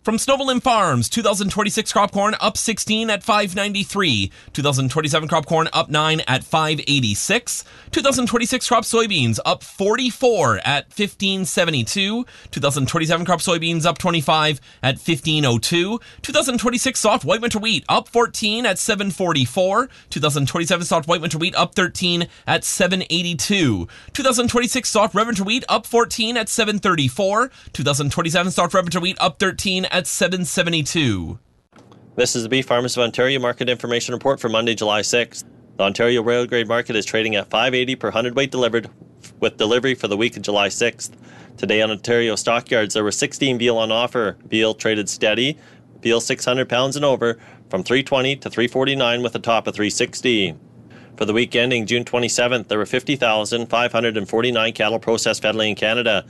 From Snowball Farms, 2026 crop corn up 16 at $5.93. 2027 crop corn up 9 at $5.86. 2026 crop soybeans up 44 at $15.72. 2027 crop soybeans up 25 at $15.02. 2026 soft white winter wheat up 14 at $7.44. 2027 soft white winter wheat up 13 at $7.82. 2026 soft red winter wheat up 14 at $7.34. 2027 soft red winter wheat up 13 at $7.72. This is the Beef Farmers of Ontario Market Information Report for Monday, July 6th. The Ontario Rail Grade Market is trading at $5.80 per hundredweight delivered, with delivery for the week of July 6th. Today on Ontario stockyards, there were 16 veal on offer. Veal traded steady, veal 600 pounds and over, from $3.20 to $3.49 with a top of $3.60. For the week ending June 27th, there were 50,549 cattle processed federally in Canada.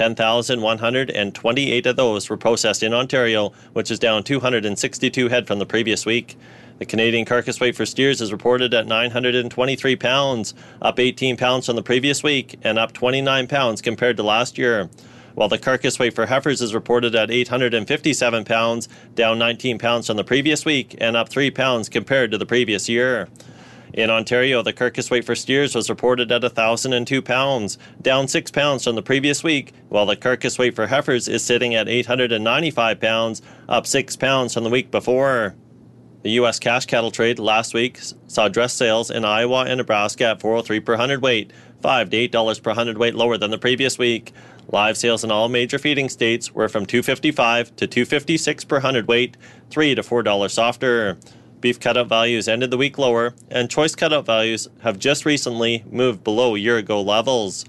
10,128 of those were processed in Ontario, which is down 262 head from the previous week. The Canadian carcass weight for steers is reported at 923 pounds, up 18 pounds from the previous week and up 29 pounds compared to last year. While the carcass weight for heifers is reported at 857 pounds, down 19 pounds from the previous week and up 3 pounds compared to the previous year. In Ontario, the carcass weight for steers was reported at 1,002 pounds, down 6 pounds from the previous week, while the carcass weight for heifers is sitting at 895 pounds, up 6 pounds from the week before. The U.S. cash cattle trade last week saw dress sales in Iowa and Nebraska at $4.03 per hundredweight, $5 to $8 per hundredweight lower than the previous week. Live sales in all major feeding states were from $2.55 to $2.56 per hundredweight, $3 to $4 softer. Beef cutout values ended the week lower, and choice cutout values have just recently moved below year-ago levels.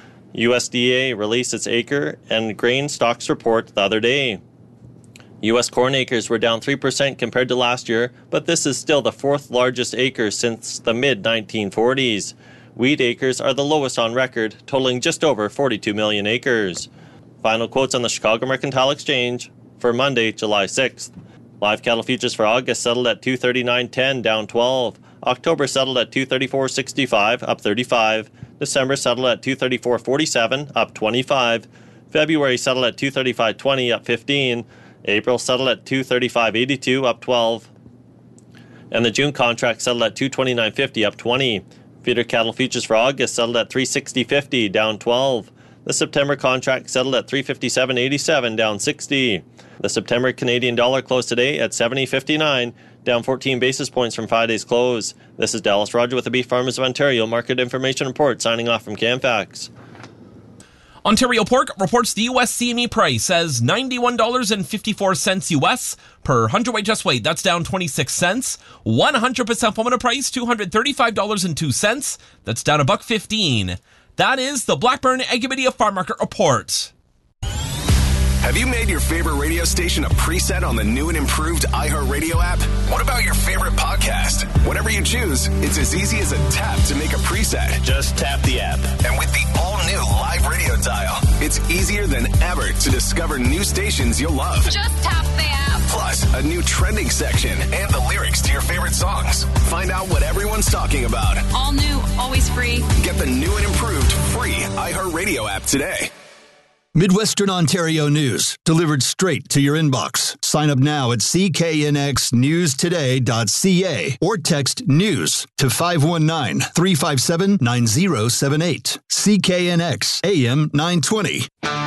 USDA released its acre and grain stocks report the other day. U.S. corn acres were down 3% compared to last year, but this is still the fourth largest acre since the mid-1940s. Wheat acres are the lowest on record, totaling just over 42 million acres. Final quotes on the Chicago Mercantile Exchange for Monday, July 6th. Live cattle futures for August settled at $239.10, down 12. October settled at $234.65, up 35. December settled at $234.47, up 25. February settled at $235.20, up 15. April settled at $235.82, up 12. And the June contract settled at $229.50, up 20. Feeder cattle futures for August settled at $360.50, down 12. The September contract settled at $357.87, down 60. The September Canadian dollar closed today at $70.59, down 14 basis points from Friday's close. This is Dallas Roger with the Beef Farmers of Ontario Market Information Report, signing off from CanFax. Ontario Pork reports the U.S. CME price as $91.54 U.S. per hundredweight just weight. That's down 26 cents. 100% formula price $235.02. That's down $1.15. That is the Blackburn Ag Media Farm Market Report. Have you made your favorite radio station a preset on the new and improved iHeartRadio app? What about your favorite podcast? Whatever you choose, it's as easy as a tap to make a preset. Just tap the app. And with the all-new live radio dial, it's easier than ever to discover new stations you'll love. Just tap the app. Plus, a new trending section and the lyrics to your favorite songs. Find out what everyone's talking about. All new, always free. Get the new and improved free iHeartRadio app today. Midwestern Ontario news, delivered straight to your inbox. Sign up now at cknxnewstoday.ca or text NEWS to 519-357-9078. CKNX AM 920.